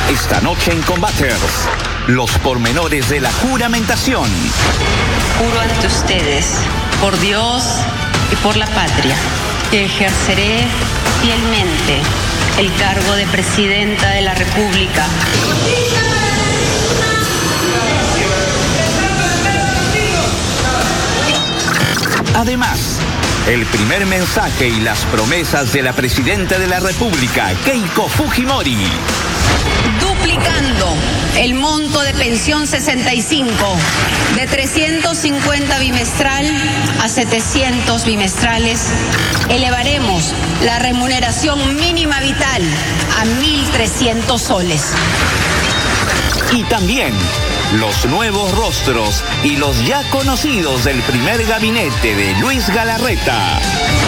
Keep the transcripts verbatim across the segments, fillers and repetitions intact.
Esta noche en Combaters, los pormenores de la juramentación. Juro ante ustedes, por Dios y por la patria, que ejerceré fielmente el cargo de Presidenta de la República. Además, el primer mensaje y las promesas de la Presidenta de la República, Keiko Fujimori. Duplicando el monto de pensión sesenta y cinco de trescientos cincuenta bimestral a setecientos bimestrales, elevaremos la remuneración mínima vital a mil trescientos soles. Y también los nuevos rostros y los ya conocidos del primer gabinete de Luis Galarreta.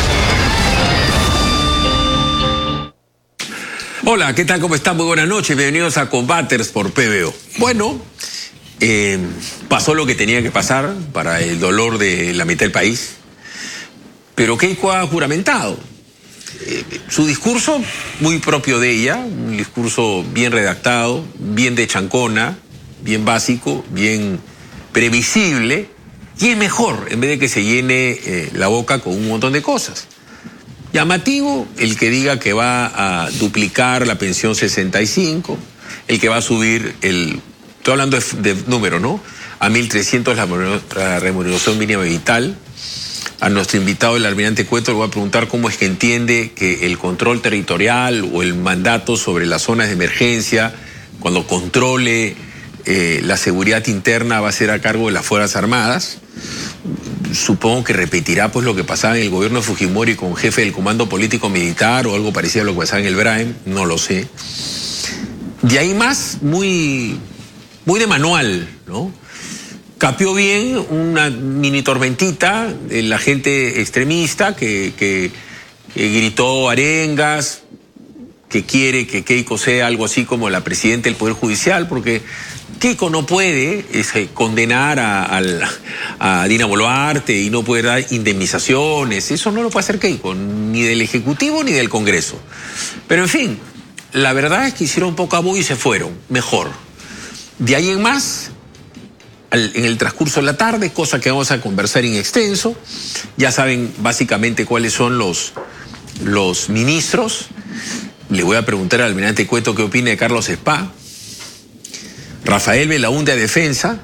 Hola, ¿qué tal? ¿Cómo están? Muy buenas noches. Bienvenidos a Combaters por P B O. Bueno, eh, pasó lo que tenía que pasar para el dolor de la mitad del país. Pero Keiko ha juramentado. Eh, su discurso, muy propio de ella, un discurso bien redactado, bien de chancona, bien básico, bien previsible, y es mejor, en vez de que se llene eh, la boca con un montón de cosas. Llamativo el que diga que va a duplicar la pensión sesenta y cinco, el que va a subir el, estoy hablando de, de número, ¿no? A mil trescientos la, la remuneración mínima vital. A nuestro invitado, el almirante Cueto, le voy a preguntar cómo es que entiende que el control territorial o el mandato sobre las zonas de emergencia, cuando controle eh, la seguridad interna, va a ser a cargo de las Fuerzas Armadas. Supongo que repetirá pues lo que pasaba en el gobierno de Fujimori con jefe del comando político militar o algo parecido a lo que pasaba en el Braem, no lo sé. De ahí más, muy, muy de manual, ¿no? Capió bien una mini tormentita de la gente extremista que, que, que gritó arengas, que quiere que Keiko sea algo así como la presidenta del Poder Judicial, porque Keiko no puede es, condenar a, a, a Dina Boluarte y no puede dar indemnizaciones. Eso no lo puede hacer Keiko, ni del Ejecutivo ni del Congreso. Pero en fin, la verdad es que hicieron poca bulla y se fueron, mejor. De ahí en más, al, en el transcurso de la tarde, cosa que vamos a conversar en extenso, ya saben básicamente cuáles son los, los ministros. Le voy a preguntar al almirante Cueto qué opina de Carlos Spa. Rafael Belaúnde a defensa.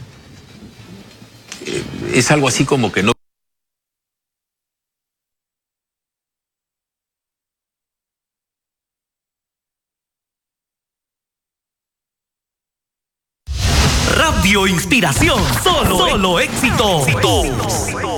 Eh, es algo así como que no. Radio Inspiración, solo, solo éxito. éxito.